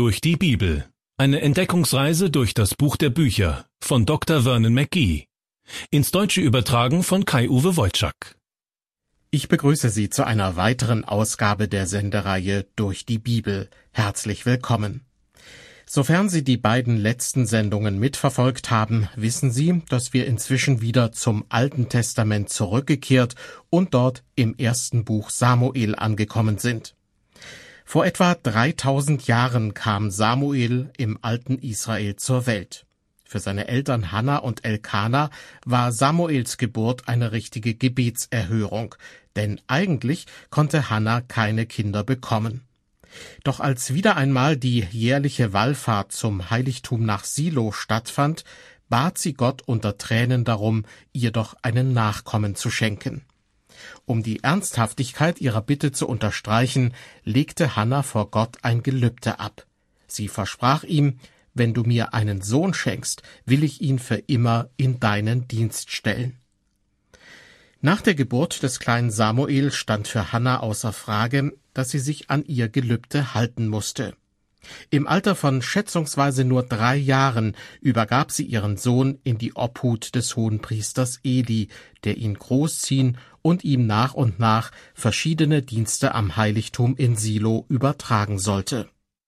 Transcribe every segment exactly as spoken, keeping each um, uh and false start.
Durch die Bibel. Eine Entdeckungsreise durch das Buch der Bücher von Doktor Vernon McGee. Ins Deutsche übertragen von Kai-Uwe Wojczak. Ich begrüße Sie zu einer weiteren Ausgabe der Sendereihe Durch die Bibel. Herzlich willkommen. Sofern Sie die beiden letzten Sendungen mitverfolgt haben, wissen Sie, dass wir inzwischen wieder zum Alten Testament zurückgekehrt und dort im ersten Buch Samuel angekommen sind. Vor etwa dreitausend Jahren kam Samuel im alten Israel zur Welt. Für seine Eltern Hannah und Elkana war Samuels Geburt eine richtige Gebetserhörung, denn eigentlich konnte Hannah keine Kinder bekommen. Doch als wieder einmal die jährliche Wallfahrt zum Heiligtum nach Silo stattfand, bat sie Gott unter Tränen darum, ihr doch einen Nachkommen zu schenken. Um die Ernsthaftigkeit ihrer Bitte zu unterstreichen, legte Hannah vor Gott ein Gelübde ab. Sie versprach ihm: Wenn du mir einen Sohn schenkst, will ich ihn für immer in deinen Dienst stellen. Nach der Geburt des kleinen Samuel stand für Hannah außer Frage, dass sie sich an ihr Gelübde halten musste. Im Alter von schätzungsweise nur drei Jahren übergab sie ihren Sohn in die Obhut des Hohenpriesters Eli, der ihn großziehen und ihm nach und nach verschiedene Dienste am Heiligtum in Silo übertragen sollte.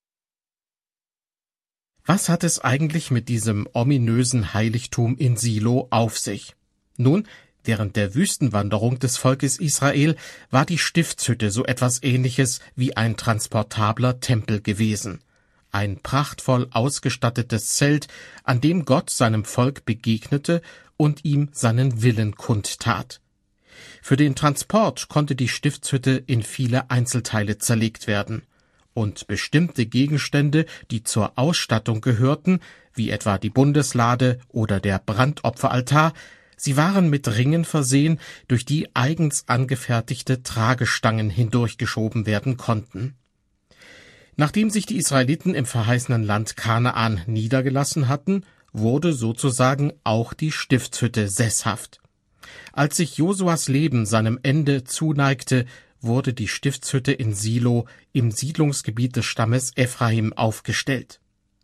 Was hat es eigentlich mit diesem ominösen Heiligtum in Silo auf sich? Nun, während der Wüstenwanderung des Volkes Israel war die Stiftshütte so etwas Ähnliches wie ein transportabler Tempel gewesen. Ein prachtvoll ausgestattetes Zelt, an dem Gott seinem Volk begegnete und ihm seinen Willen kundtat. Für den Transport konnte die Stiftshütte in viele Einzelteile zerlegt werden. Und bestimmte Gegenstände, die zur Ausstattung gehörten, wie etwa die Bundeslade oder der Brandopferaltar, sie waren mit Ringen versehen, durch die eigens angefertigte Tragestangen hindurchgeschoben werden konnten. Nachdem sich die Israeliten im verheißenen Land Kanaan niedergelassen hatten, wurde sozusagen auch die Stiftshütte sesshaft. Als sich Josuas Leben seinem Ende zuneigte, wurde die Stiftshütte in Silo im Siedlungsgebiet des Stammes Ephraim aufgestellt.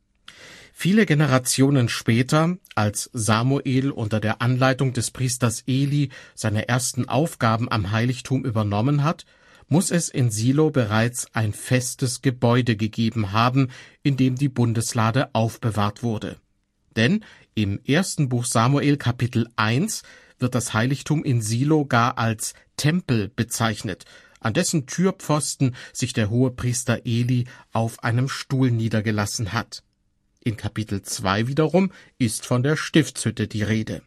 Viele Generationen später, als Samuel unter der Anleitung des Priesters Eli seine ersten Aufgaben am Heiligtum übernommen hat, muss es in Silo bereits ein festes Gebäude gegeben haben, in dem die Bundeslade aufbewahrt wurde. Denn im ersten Buch Samuel Kapitel eins wird das Heiligtum in Silo gar als Tempel bezeichnet, an dessen Türpfosten sich der Hohepriester Eli auf einem Stuhl niedergelassen hat. In Kapitel zwei wiederum ist von der Stiftshütte die Rede.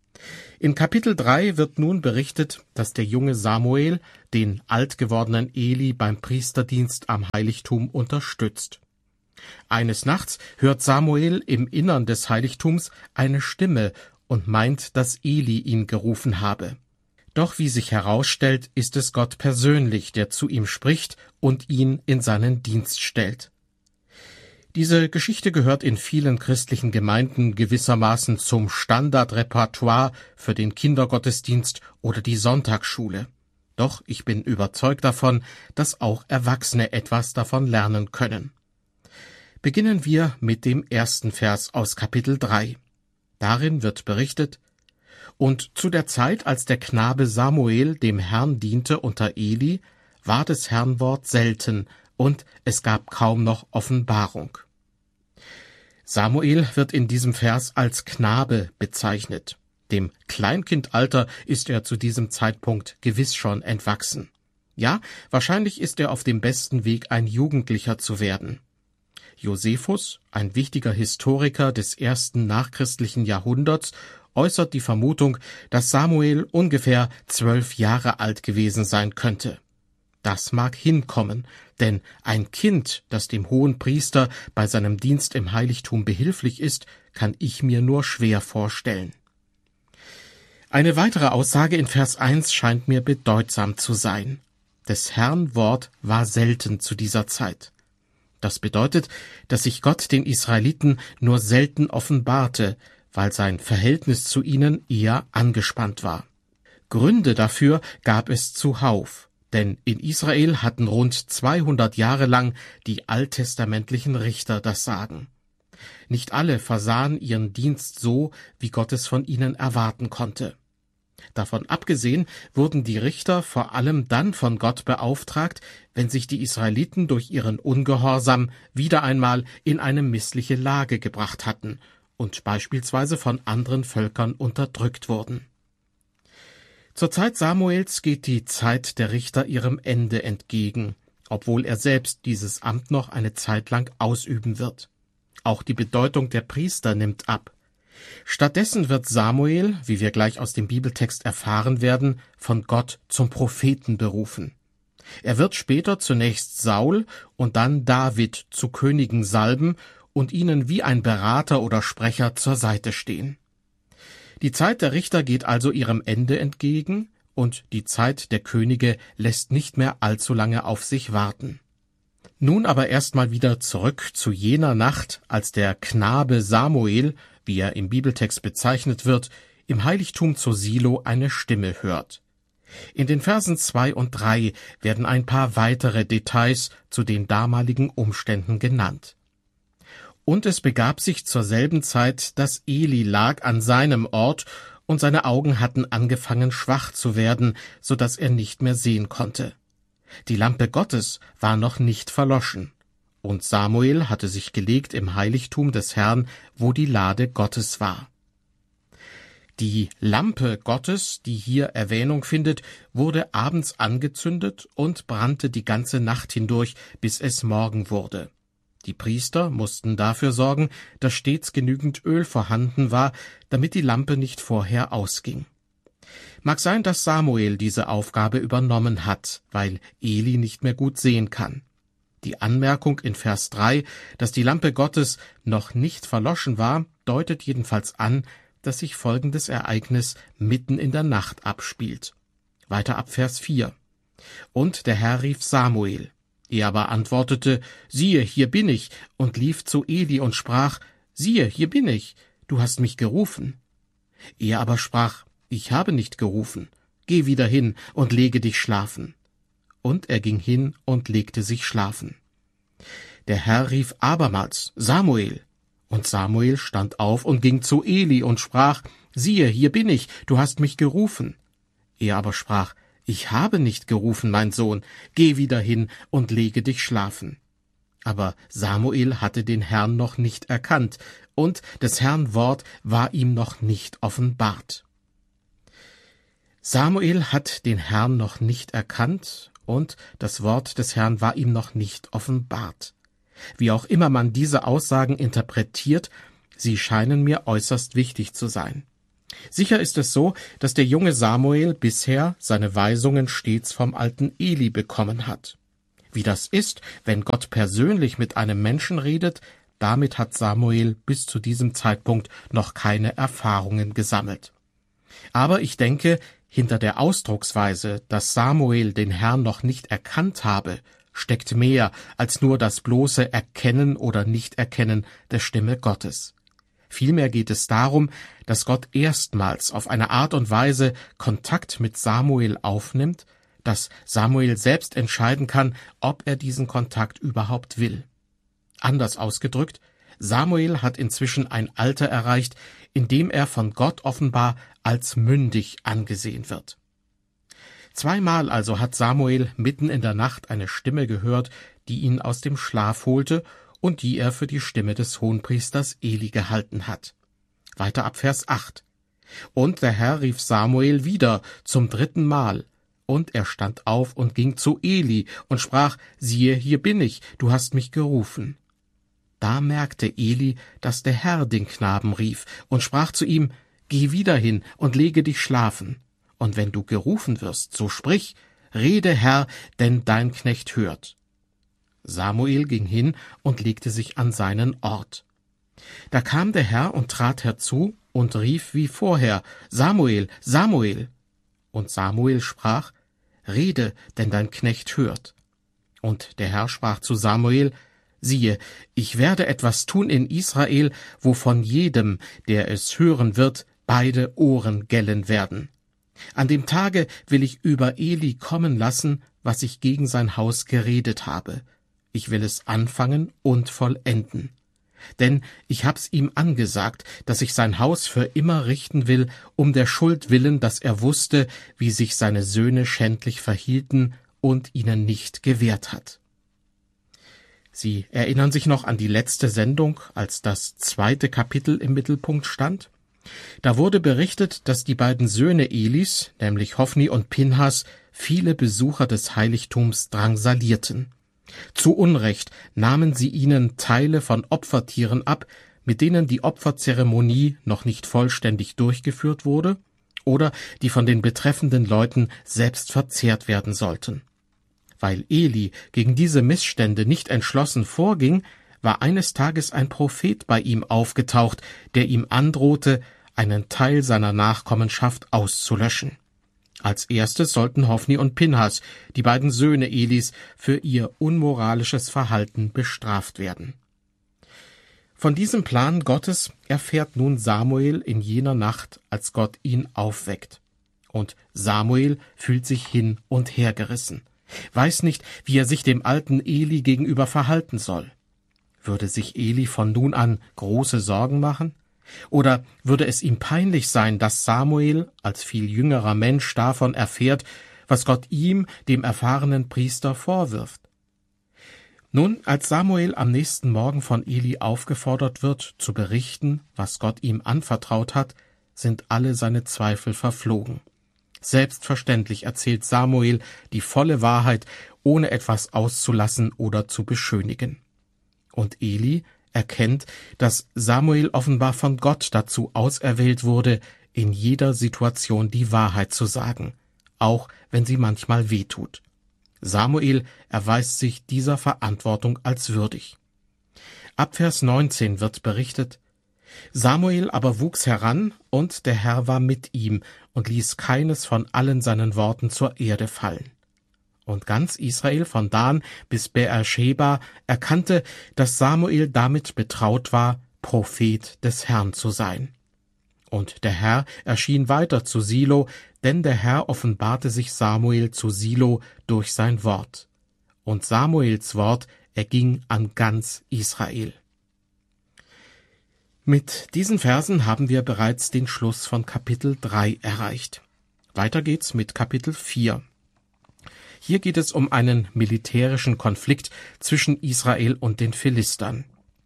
In Kapitel drei wird nun berichtet, dass der junge Samuel den alt gewordenen Eli beim Priesterdienst am Heiligtum unterstützt. Eines Nachts hört Samuel im Innern des Heiligtums eine Stimme und meint, dass Eli ihn gerufen habe. Doch wie sich herausstellt, ist es Gott persönlich, der zu ihm spricht und ihn in seinen Dienst stellt. Diese Geschichte gehört in vielen christlichen Gemeinden gewissermaßen zum Standardrepertoire für den Kindergottesdienst oder die Sonntagsschule. Doch ich bin überzeugt davon, dass auch Erwachsene etwas davon lernen können. Beginnen wir mit dem ersten Vers aus Kapitel drei. Darin wird berichtet: Und zu der Zeit, als der Knabe Samuel dem Herrn diente unter Eli, war des Herrn Wort selten, und es gab kaum noch Offenbarung. Samuel wird in diesem Vers als Knabe bezeichnet. Dem Kleinkindalter ist er zu diesem Zeitpunkt gewiss schon entwachsen. Ja, wahrscheinlich ist er auf dem besten Weg, ein Jugendlicher zu werden. Josephus, ein wichtiger Historiker des ersten nachchristlichen Jahrhunderts, äußert die Vermutung, dass Samuel ungefähr zwölf Jahre alt gewesen sein könnte. Das mag hinkommen, denn ein Kind, das dem Hohenpriester bei seinem Dienst im Heiligtum behilflich ist, kann ich mir nur schwer vorstellen. Eine weitere Aussage in Vers eins scheint mir bedeutsam zu sein. Des Herrn Wort war selten zu dieser Zeit. Das bedeutet, dass sich Gott den Israeliten nur selten offenbarte, weil sein Verhältnis zu ihnen eher angespannt war. Gründe dafür gab es zuhauf. Denn in Israel hatten rund zweihundert Jahre lang die alttestamentlichen Richter das Sagen. Nicht alle versahen ihren Dienst so, wie Gott es von ihnen erwarten konnte. Davon abgesehen wurden die Richter vor allem dann von Gott beauftragt, wenn sich die Israeliten durch ihren Ungehorsam wieder einmal in eine missliche Lage gebracht hatten und beispielsweise von anderen Völkern unterdrückt wurden. Zur Zeit Samuels geht die Zeit der Richter ihrem Ende entgegen, obwohl er selbst dieses Amt noch eine Zeit lang ausüben wird. Auch die Bedeutung der Priester nimmt ab. Stattdessen wird Samuel, wie wir gleich aus dem Bibeltext erfahren werden, von Gott zum Propheten berufen. Er wird später zunächst Saul und dann David zu Königen salben und ihnen wie ein Berater oder Sprecher zur Seite stehen. Die Zeit der Richter geht also ihrem Ende entgegen, und die Zeit der Könige lässt nicht mehr allzu lange auf sich warten. Nun aber erstmal wieder zurück zu jener Nacht, als der Knabe Samuel, wie er im Bibeltext bezeichnet wird, im Heiligtum zu Silo eine Stimme hört. In den Versen zwei und drei werden ein paar weitere Details zu den damaligen Umständen genannt. Und es begab sich zur selben Zeit, dass Eli lag an seinem Ort, und seine Augen hatten angefangen schwach zu werden, so dass er nicht mehr sehen konnte. Die Lampe Gottes war noch nicht verloschen, und Samuel hatte sich gelegt im Heiligtum des Herrn, wo die Lade Gottes war. Die Lampe Gottes, die hier Erwähnung findet, wurde abends angezündet und brannte die ganze Nacht hindurch, bis es Morgen wurde. Die Priester mussten dafür sorgen, dass stets genügend Öl vorhanden war, damit die Lampe nicht vorher ausging. Mag sein, dass Samuel diese Aufgabe übernommen hat, weil Eli nicht mehr gut sehen kann. Die Anmerkung in Vers drei, dass die Lampe Gottes noch nicht verloschen war, deutet jedenfalls an, dass sich folgendes Ereignis mitten in der Nacht abspielt. Weiter ab Vers vier. Und der Herr rief Samuel. Er aber antwortete, siehe, hier bin ich, und lief zu Eli und sprach, siehe, hier bin ich, du hast mich gerufen. Er aber sprach, ich habe nicht gerufen, geh wieder hin und lege dich schlafen. Und er ging hin und legte sich schlafen. Der Herr rief abermals, Samuel. Und Samuel stand auf und ging zu Eli und sprach, siehe, hier bin ich, du hast mich gerufen. Er aber sprach, ich habe nicht gerufen, mein Sohn, geh wieder hin und lege dich schlafen. Aber Samuel hatte den Herrn noch nicht erkannt, und des Herrn Wort war ihm noch nicht offenbart. Samuel hat den Herrn noch nicht erkannt, und das Wort des Herrn war ihm noch nicht offenbart. Wie auch immer man diese Aussagen interpretiert, sie scheinen mir äußerst wichtig zu sein. Sicher ist es so, dass der junge Samuel bisher seine Weisungen stets vom alten Eli bekommen hat. Wie das ist, wenn Gott persönlich mit einem Menschen redet, damit hat Samuel bis zu diesem Zeitpunkt noch keine Erfahrungen gesammelt. Aber ich denke, hinter der Ausdrucksweise, dass Samuel den Herrn noch nicht erkannt habe, steckt mehr als nur das bloße Erkennen oder Nichterkennen der Stimme Gottes. Vielmehr geht es darum, dass Gott erstmals auf eine Art und Weise Kontakt mit Samuel aufnimmt, dass Samuel selbst entscheiden kann, ob er diesen Kontakt überhaupt will. Anders ausgedrückt, Samuel hat inzwischen ein Alter erreicht, in dem er von Gott offenbar als mündig angesehen wird. Zweimal also hat Samuel mitten in der Nacht eine Stimme gehört, die ihn aus dem Schlaf holte und die er für die Stimme des Hohenpriesters Eli gehalten hat. Weiter ab Vers acht. Und der Herr rief Samuel wieder zum dritten Mal, und er stand auf und ging zu Eli und sprach, siehe, hier bin ich, du hast mich gerufen. Da merkte Eli, dass der Herr den Knaben rief und sprach zu ihm, geh wieder hin und lege dich schlafen. Und wenn du gerufen wirst, so sprich, rede Herr, denn dein Knecht hört. Samuel ging hin und legte sich an seinen Ort. Da kam der Herr und trat herzu und rief wie vorher, Samuel, Samuel. Und Samuel sprach, rede, denn dein Knecht hört. Und der Herr sprach zu Samuel, siehe, ich werde etwas tun in Israel, wovon jedem, der es hören wird, beide Ohren gellen werden. An dem Tage will ich über Eli kommen lassen, was ich gegen sein Haus geredet habe. Ich will es anfangen und vollenden. Denn ich hab's ihm angesagt, dass ich sein Haus für immer richten will, um der Schuld willen, dass er wusste, wie sich seine Söhne schändlich verhielten und ihnen nicht gewährt hat. Sie erinnern sich noch an die letzte Sendung, als das zweite Kapitel im Mittelpunkt stand? Da wurde berichtet, dass die beiden Söhne Elis, nämlich Hofni und Pinhas, viele Besucher des Heiligtums drangsalierten. Zu Unrecht nahmen sie ihnen Teile von Opfertieren ab, mit denen die Opferzeremonie noch nicht vollständig durchgeführt wurde oder die von den betreffenden Leuten selbst verzehrt werden sollten. Weil Eli gegen diese Missstände nicht entschlossen vorging, war eines Tages ein Prophet bei ihm aufgetaucht, der ihm androhte, einen Teil seiner Nachkommenschaft auszulöschen. Als erstes sollten Hofni und Pinhas, die beiden Söhne Elis, für ihr unmoralisches Verhalten bestraft werden. Von diesem Plan Gottes erfährt nun Samuel in jener Nacht, als Gott ihn aufweckt. Und Samuel fühlt sich hin und her gerissen, weiß nicht, wie er sich dem alten Eli gegenüber verhalten soll. Würde sich Eli von nun an große Sorgen machen? Oder würde es ihm peinlich sein, dass Samuel als viel jüngerer Mensch davon erfährt, was Gott ihm, dem erfahrenen Priester, vorwirft? Nun, als Samuel am nächsten Morgen von Eli aufgefordert wird, zu berichten, was Gott ihm anvertraut hat, sind alle seine Zweifel verflogen. Selbstverständlich erzählt Samuel die volle Wahrheit, ohne etwas auszulassen oder zu beschönigen. Und Eli erkennt, dass Samuel offenbar von Gott dazu auserwählt wurde, in jeder Situation die Wahrheit zu sagen, auch wenn sie manchmal wehtut. Samuel erweist sich dieser Verantwortung als würdig. Ab Vers neunzehn wird berichtet: Samuel aber wuchs heran, und der Herr war mit ihm und ließ keines von allen seinen Worten zur Erde fallen. Und ganz Israel von Dan bis Beersheba erkannte, dass Samuel damit betraut war, Prophet des Herrn zu sein. Und der Herr erschien weiter zu Silo, denn der Herr offenbarte sich Samuel zu Silo durch sein Wort. Und Samuels Wort erging an ganz Israel. Mit diesen Versen haben wir bereits den Schluss von Kapitel drei erreicht. Weiter geht's mit Kapitel vier. Hier geht es um einen militärischen Konflikt zwischen Israel und den Philistern.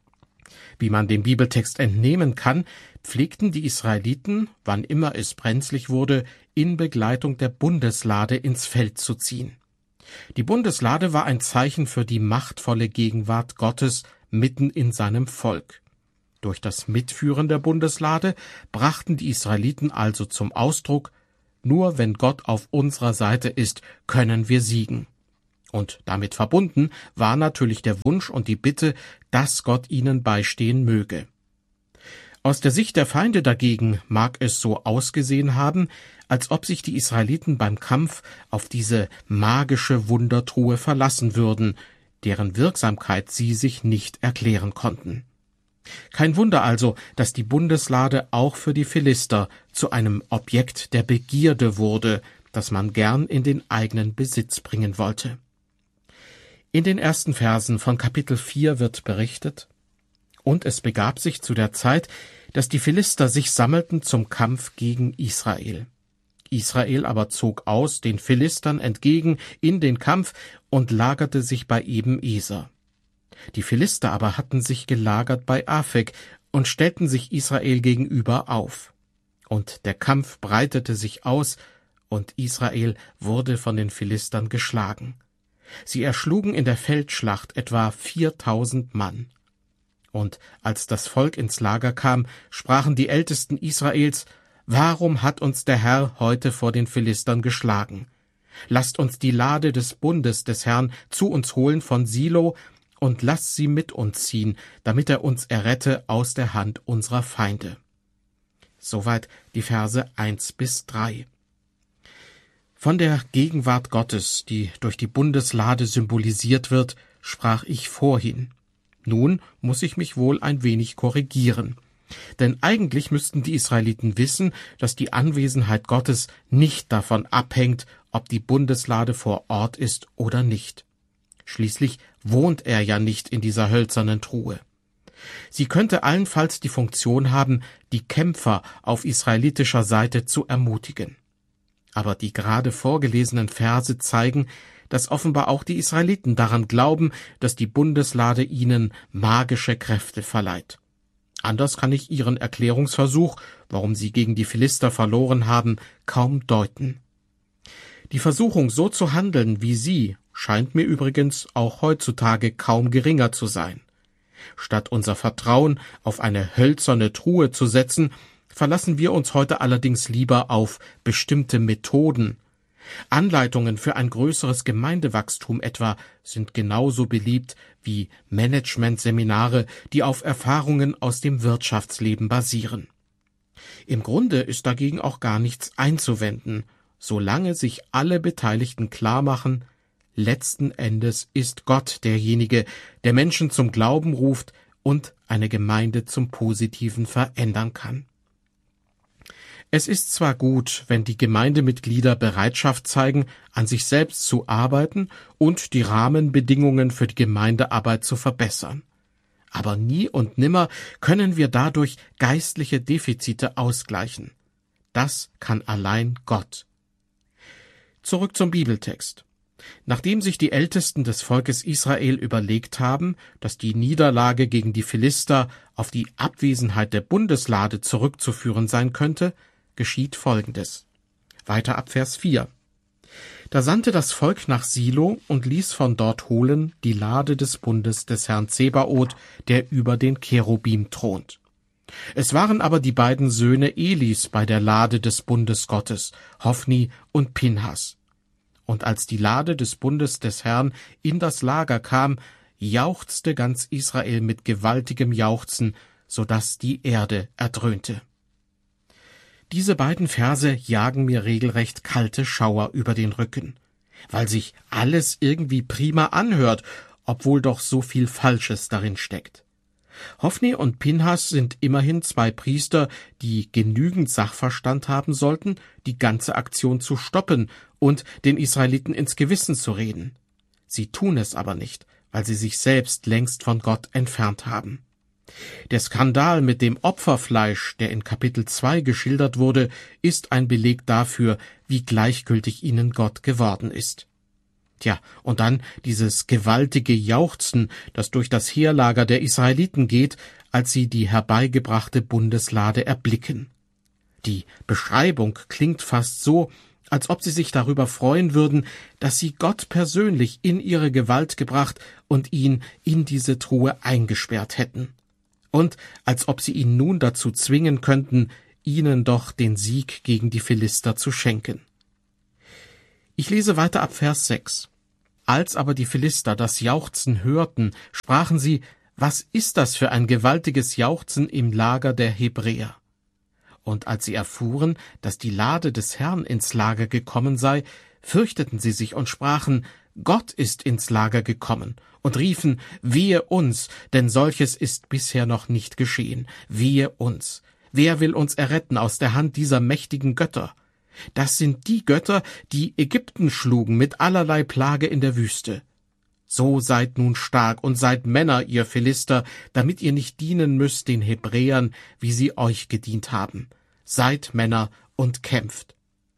Wie man dem Bibeltext entnehmen kann, pflegten die Israeliten, wann immer es brenzlig wurde, in Begleitung der Bundeslade ins Feld zu ziehen. Die Bundeslade war ein Zeichen für die machtvolle Gegenwart Gottes mitten in seinem Volk. Durch das Mitführen der Bundeslade brachten die Israeliten also zum Ausdruck: Nur wenn Gott auf unserer Seite ist, können wir siegen. Und damit verbunden war natürlich der Wunsch und die Bitte, dass Gott ihnen beistehen möge. Aus der Sicht der Feinde dagegen mag es so ausgesehen haben, als ob sich die Israeliten beim Kampf auf diese magische Wundertruhe verlassen würden, deren Wirksamkeit sie sich nicht erklären konnten. Kein Wunder also, dass die Bundeslade auch für die Philister zu einem Objekt der Begierde wurde, das man gern in den eigenen Besitz bringen wollte. In den ersten Versen von Kapitel vier wird berichtet: Und es begab sich zu der Zeit, dass die Philister sich sammelten zum Kampf gegen Israel. Israel aber zog aus den Philistern entgegen in den Kampf und lagerte sich bei Eben-Eser. Die Philister aber hatten sich gelagert bei Afek und stellten sich Israel gegenüber auf. Und der Kampf breitete sich aus, und Israel wurde von den Philistern geschlagen. Sie erschlugen in der Feldschlacht etwa viertausend Mann. Und als das Volk ins Lager kam, sprachen die Ältesten Israels: Warum hat uns der Herr heute vor den Philistern geschlagen? Lasst uns die Lade des Bundes des Herrn zu uns holen von Silo, und lasst sie mit uns ziehen, damit er uns errette aus der Hand unserer Feinde. Soweit die Verse eins bis drei. Von der Gegenwart Gottes, die durch die Bundeslade symbolisiert wird, sprach ich vorhin. Nun muss ich mich wohl ein wenig korrigieren. Denn eigentlich müssten die Israeliten wissen, dass die Anwesenheit Gottes nicht davon abhängt, ob die Bundeslade vor Ort ist oder nicht. Schließlich wohnt er ja nicht in dieser hölzernen Truhe. Sie könnte allenfalls die Funktion haben, die Kämpfer auf israelitischer Seite zu ermutigen. Aber die gerade vorgelesenen Verse zeigen, dass offenbar auch die Israeliten daran glauben, dass die Bundeslade ihnen magische Kräfte verleiht. Anders kann ich ihren Erklärungsversuch, warum sie gegen die Philister verloren haben, kaum deuten. Die Versuchung, so zu handeln wie sie, scheint mir übrigens auch heutzutage kaum geringer zu sein. Statt unser Vertrauen auf eine hölzerne Truhe zu setzen, verlassen wir uns heute allerdings lieber auf bestimmte Methoden. Anleitungen für ein größeres Gemeindewachstum etwa sind genauso beliebt wie Managementseminare, die auf Erfahrungen aus dem Wirtschaftsleben basieren. Im Grunde ist dagegen auch gar nichts einzuwenden, solange sich alle Beteiligten klarmachen, letzten Endes ist Gott derjenige, der Menschen zum Glauben ruft und eine Gemeinde zum Positiven verändern kann. Es ist zwar gut, wenn die Gemeindemitglieder Bereitschaft zeigen, an sich selbst zu arbeiten und die Rahmenbedingungen für die Gemeindearbeit zu verbessern. Aber nie und nimmer können wir dadurch geistliche Defizite ausgleichen. Das kann allein Gott. Zurück zum Bibeltext. Nachdem sich die Ältesten des Volkes Israel überlegt haben, dass die Niederlage gegen die Philister auf die Abwesenheit der Bundeslade zurückzuführen sein könnte, geschieht Folgendes. Weiter ab Vers vier. Da sandte das Volk nach Silo und ließ von dort holen die Lade des Bundes des Herrn Zebaoth, der über den Cherubim thront. Es waren aber die beiden Söhne Elis bei der Lade des Bundes Gottes, Hophni und Pinhas. Und als die Lade des Bundes des Herrn in das Lager kam, jauchzte ganz Israel mit gewaltigem Jauchzen, so daß die Erde erdröhnte. Diese beiden Verse jagen mir regelrecht kalte Schauer über den Rücken, weil sich alles irgendwie prima anhört, obwohl doch so viel Falsches darin steckt. Hophni und Pinhas sind immerhin zwei Priester, die genügend Sachverstand haben sollten, die ganze Aktion zu stoppen und den Israeliten ins Gewissen zu reden. Sie tun es aber nicht, weil sie sich selbst längst von Gott entfernt haben. Der Skandal mit dem Opferfleisch, der in Kapitel zwei geschildert wurde, ist ein Beleg dafür, wie gleichgültig ihnen Gott geworden ist. Tja, und dann dieses gewaltige Jauchzen, das durch das Heerlager der Israeliten geht, als sie die herbeigebrachte Bundeslade erblicken. Die Beschreibung klingt fast so, als ob sie sich darüber freuen würden, dass sie Gott persönlich in ihre Gewalt gebracht und ihn in diese Truhe eingesperrt hätten. Und als ob sie ihn nun dazu zwingen könnten, ihnen doch den Sieg gegen die Philister zu schenken. Ich lese weiter ab Vers sechs. Als aber die Philister das Jauchzen hörten, sprachen sie, was ist das für ein gewaltiges Jauchzen im Lager der Hebräer? Und als sie erfuhren, dass die Lade des Herrn ins Lager gekommen sei, fürchteten sie sich und sprachen, Gott ist ins Lager gekommen, und riefen, wehe uns, denn solches ist bisher noch nicht geschehen, wehe uns. Wer will uns erretten aus der Hand dieser mächtigen Götter? Das sind die Götter, die Ägypten schlugen mit allerlei Plage in der Wüste. So seid nun stark und seid Männer, ihr Philister, damit ihr nicht dienen müsst den Hebräern, wie sie euch gedient haben. Seid Männer und kämpft.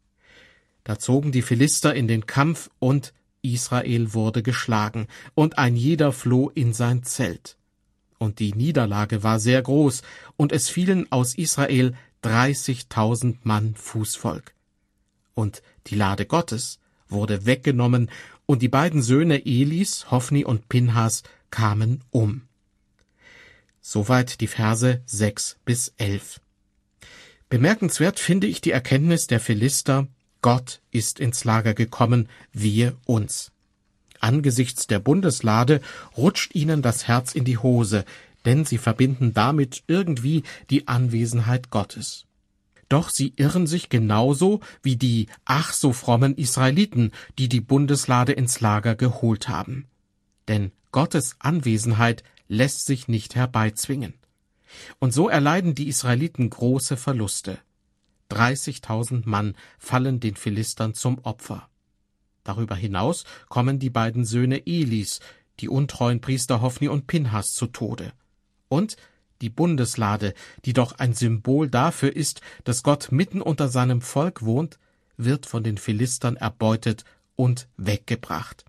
Da zogen die Philister in den Kampf, und Israel wurde geschlagen, und ein jeder floh in sein Zelt. Und die Niederlage war sehr groß, und es fielen aus Israel dreißigtausend Mann Fußvolk. Und die Lade Gottes wurde weggenommen, und die beiden Söhne Elis, Hophni und Pinhas, kamen um. Soweit die Verse sechs bis elf. Bemerkenswert finde ich die Erkenntnis der Philister, Gott ist ins Lager gekommen, wehe uns. Angesichts der Bundeslade rutscht ihnen das Herz in die Hose, denn sie verbinden damit irgendwie die Anwesenheit Gottes. Doch sie irren sich genauso wie die ach so frommen Israeliten, die die Bundeslade ins Lager geholt haben. Denn Gottes Anwesenheit lässt sich nicht herbeizwingen. Und so erleiden die Israeliten große Verluste. dreißigtausend Mann fallen den Philistern zum Opfer. Darüber hinaus kommen die beiden Söhne Elis, die untreuen Priester Hofni und Pinhas, zu Tode. Und die Bundeslade, die doch ein Symbol dafür ist, dass Gott mitten unter seinem Volk wohnt, wird von den Philistern erbeutet und weggebracht.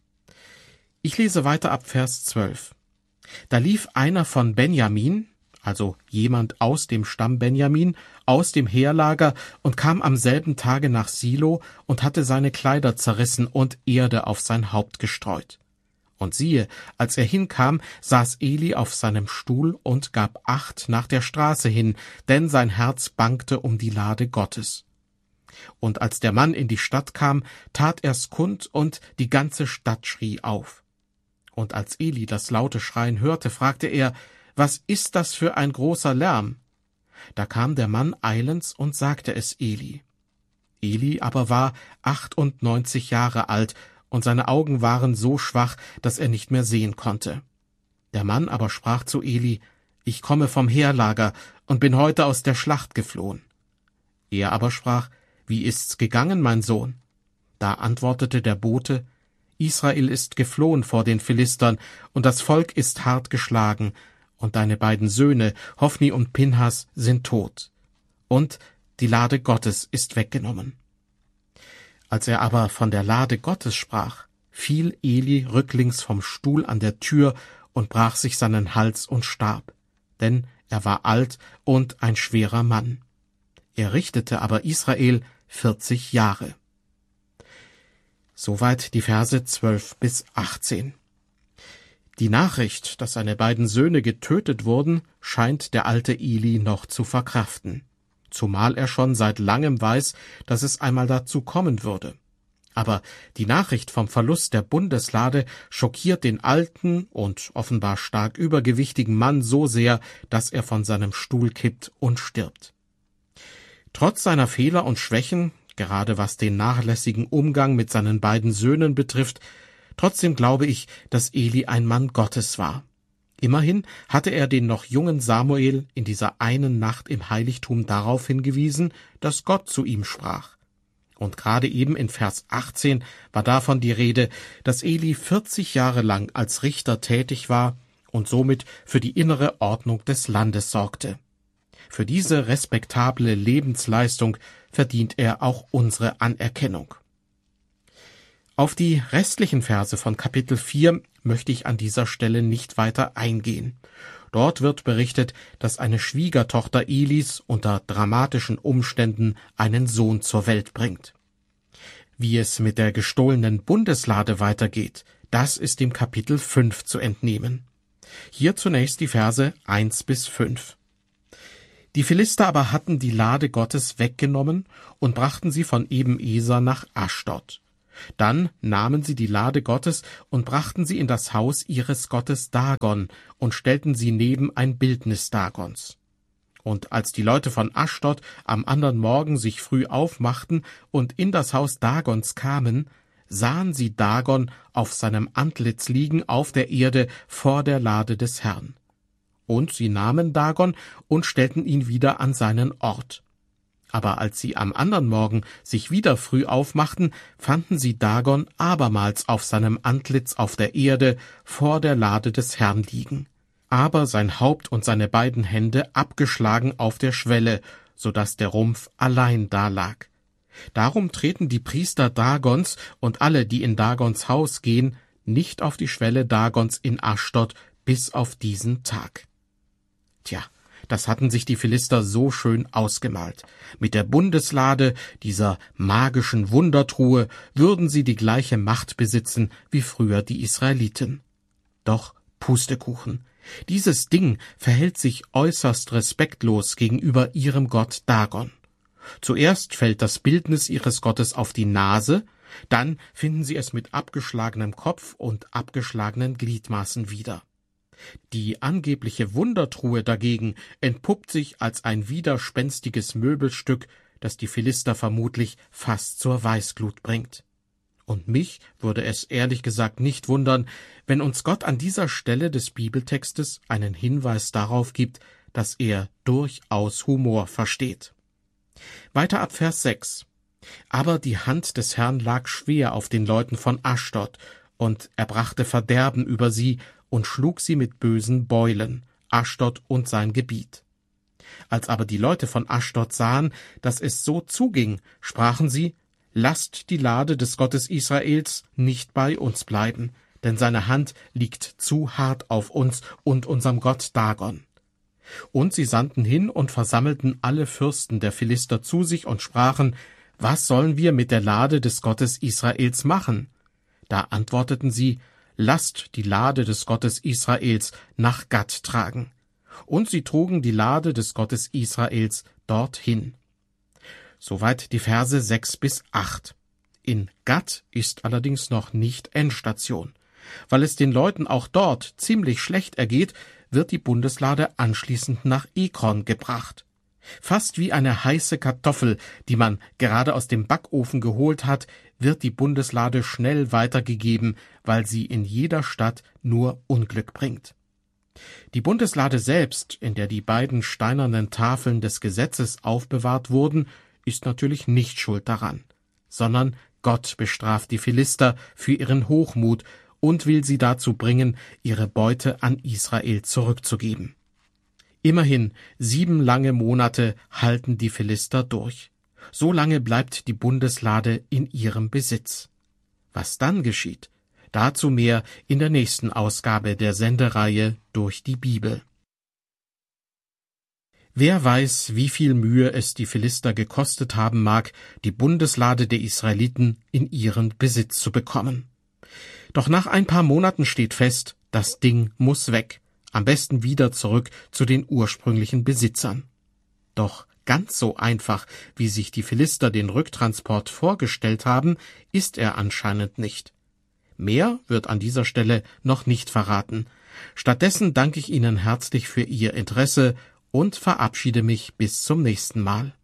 Ich lese weiter ab Vers zwölf. Da lief einer von Benjamin, also jemand aus dem Stamm Benjamin, aus dem Heerlager und kam am selben Tage nach Silo und hatte seine Kleider zerrissen und Erde auf sein Haupt gestreut. Und siehe, als er hinkam, saß Eli auf seinem Stuhl und gab Acht nach der Straße hin, denn sein Herz bangte um die Lade Gottes. Und als der Mann in die Stadt kam, tat er's kund, und die ganze Stadt schrie auf. Und als Eli das laute Schreien hörte, fragte er, »Was ist das für ein großer Lärm?« Da kam der Mann eilends und sagte es Eli. Eli aber war achtundneunzig Jahre alt, und seine Augen waren so schwach, dass er nicht mehr sehen konnte. Der Mann aber sprach zu Eli, »Ich komme vom Heerlager und bin heute aus der Schlacht geflohen.« Er aber sprach, »Wie ist's gegangen, mein Sohn?« Da antwortete der Bote, »Israel ist geflohen vor den Philistern, und das Volk ist hart geschlagen, und deine beiden Söhne, Hofni und Pinhas, sind tot. Und die Lade Gottes ist weggenommen.« Als er aber von der Lade Gottes sprach, fiel Eli rücklings vom Stuhl an der Tür und brach sich seinen Hals und starb, denn er war alt und ein schwerer Mann. Er richtete aber Israel vierzig Jahre. Soweit die Verse zwölf bis achtzehn. Die Nachricht, dass seine beiden Söhne getötet wurden, scheint der alte Eli noch zu verkraften, zumal er schon seit langem weiß, dass es einmal dazu kommen würde. Aber die Nachricht vom Verlust der Bundeslade schockiert den alten und offenbar stark übergewichtigen Mann so sehr, dass er von seinem Stuhl kippt und stirbt. Trotz seiner Fehler und Schwächen, gerade was den nachlässigen Umgang mit seinen beiden Söhnen betrifft, trotzdem glaube ich, dass Eli ein Mann Gottes war. Immerhin hatte er den noch jungen Samuel in dieser einen Nacht im Heiligtum darauf hingewiesen, dass Gott zu ihm sprach. Und gerade eben in Vers achtzehn war davon die Rede, dass Eli vierzig Jahre lang als Richter tätig war und somit für die innere Ordnung des Landes sorgte. Für diese respektable Lebensleistung verdient er auch unsere Anerkennung. Auf die restlichen Verse von Kapitel vier möchte ich an dieser Stelle nicht weiter eingehen. Dort wird berichtet, dass eine Schwiegertochter Elis unter dramatischen Umständen einen Sohn zur Welt bringt. Wie es mit der gestohlenen Bundeslade weitergeht, das ist dem Kapitel fünf zu entnehmen. Hier zunächst die Verse eins bis fünf. Die Philister aber hatten die Lade Gottes weggenommen und brachten sie von Eben-Eser nach Aschdod. Dann nahmen sie die Lade Gottes und brachten sie in das Haus ihres Gottes Dagon und stellten sie neben ein Bildnis Dagons. Und als die Leute von Aschdod am anderen Morgen sich früh aufmachten und in das Haus Dagons kamen, sahen sie Dagon auf seinem Antlitz liegen auf der Erde vor der Lade des Herrn. Und sie nahmen Dagon und stellten ihn wieder an seinen Ort. Aber als sie am anderen Morgen sich wieder früh aufmachten, fanden sie Dagon abermals auf seinem Antlitz auf der Erde vor der Lade des Herrn liegen, aber sein Haupt und seine beiden Hände abgeschlagen auf der Schwelle, so daß der Rumpf allein dalag. Darum treten die Priester Dagons und alle, die in Dagons Haus gehen, nicht auf die Schwelle Dagons in Aschdod bis auf diesen Tag. Tja, das hatten sich die Philister so schön ausgemalt. Mit der Bundeslade, dieser magischen Wundertruhe, würden sie die gleiche Macht besitzen wie früher die Israeliten. Doch Pustekuchen. Dieses Ding verhält sich äußerst respektlos gegenüber ihrem Gott Dagon. Zuerst fällt das Bildnis ihres Gottes auf die Nase, dann finden sie es mit abgeschlagenem Kopf und abgeschlagenen Gliedmaßen wieder. Die angebliche Wundertruhe dagegen entpuppt sich als ein widerspenstiges Möbelstück, das die Philister vermutlich fast zur Weißglut bringt. Und mich würde es ehrlich gesagt nicht wundern, wenn uns Gott an dieser Stelle des Bibeltextes einen Hinweis darauf gibt, dass er durchaus Humor versteht. Weiter ab Vers sechs. Aber die Hand des Herrn lag schwer auf den Leuten von Aschdod, und er brachte Verderben über sie und schlug sie mit bösen Beulen, Aschdod und sein Gebiet. Als aber die Leute von Aschdod sahen, dass es so zuging, sprachen sie: Lasst die Lade des Gottes Israels nicht bei uns bleiben, denn seine Hand liegt zu hart auf uns und unserem Gott Dagon. Und sie sandten hin und versammelten alle Fürsten der Philister zu sich und sprachen: Was sollen wir mit der Lade des Gottes Israels machen? Da antworteten sie: Lasst die Lade des Gottes Israels nach Gat tragen. Und sie trugen die Lade des Gottes Israels dorthin. Soweit die Verse sechs bis acht. In Gat ist allerdings noch nicht Endstation. Weil es den Leuten auch dort ziemlich schlecht ergeht, wird die Bundeslade anschließend nach Ekron gebracht. Fast wie eine heiße Kartoffel, die man gerade aus dem Backofen geholt hat, wird die Bundeslade schnell weitergegeben, weil sie in jeder Stadt nur Unglück bringt. Die Bundeslade selbst, in der die beiden steinernen Tafeln des Gesetzes aufbewahrt wurden, ist natürlich nicht schuld daran, sondern Gott bestraft die Philister für ihren Hochmut und will sie dazu bringen, ihre Beute an Israel zurückzugeben. Immerhin sieben lange Monate halten die Philister durch. So lange bleibt die Bundeslade in ihrem Besitz. Was dann geschieht, dazu mehr in der nächsten Ausgabe der Sendereihe Durch die Bibel. Wer weiß, wie viel Mühe es die Philister gekostet haben mag, die Bundeslade der Israeliten in ihren Besitz zu bekommen. Doch nach ein paar Monaten steht fest, das Ding muss weg, am besten wieder zurück zu den ursprünglichen Besitzern. Doch ganz so einfach, wie sich die Philister den Rücktransport vorgestellt haben, ist er anscheinend nicht. Mehr wird an dieser Stelle noch nicht verraten. Stattdessen danke ich Ihnen herzlich für Ihr Interesse und verabschiede mich bis zum nächsten Mal.